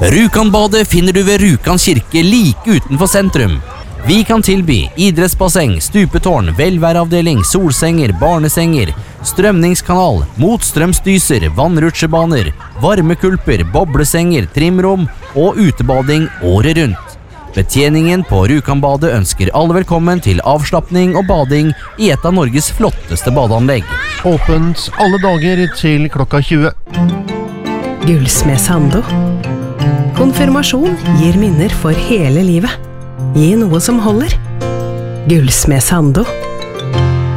Rjukanbadet finner du ved Rjukan kirke like utenfor sentrum. Vi kan tilby idrettsbasseng, stupetårn, velværeavdeling, solsenger, barnesenger, strømningskanal, motstrømsdyser, vannrutsjebaner, varmekulper, boblesenger, trimrom og utebading året rundt. Betjeningen på Rjukanbadet ønsker alle velkommen til avslappning og bading i et av Norges flotteste badeanlegg. Åpent alle dager til klokka 20. Gullsmed Sando. Konfirmasjon gir minner for hele livet. Gi noe som holder. Gullsmed Sando.